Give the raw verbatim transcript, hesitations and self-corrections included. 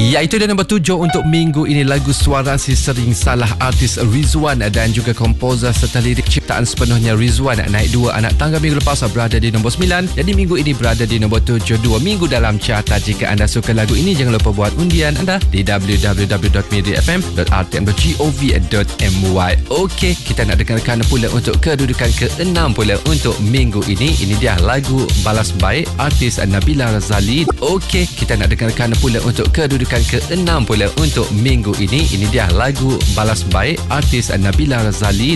Ya, itu dia nombor tujuh untuk minggu ini. Lagu Suara Si Sering Salah artis Rizwan dan juga komposer serta lirik ciptaan sepenuhnya Rizwan naik dua anak tangga minggu lepas, berada di nombor sembilan. Jadi minggu ini berada di nombor tujuh, dua minggu dalam carta. Jika anda suka lagu ini, jangan lupa buat undian anda di w w w dot media f m dot r t m dot gov dot m y. Okey, kita nak dengarkan pula untuk kedudukan keenam pula untuk minggu ini. Ini dia lagu Balas Baik artis Nabila Razali. Okey, kita nak dengarkan pula untuk kedudukan keenam pula untuk minggu ini. Ini dia lagu Balas Baik artis Nabila Razali.